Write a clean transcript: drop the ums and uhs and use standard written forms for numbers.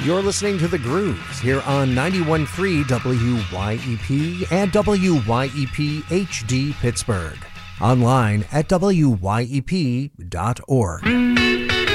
You're listening to The Grooves here on 91.3 WYEP and WYEP HD Pittsburgh. Online at WYEP.org.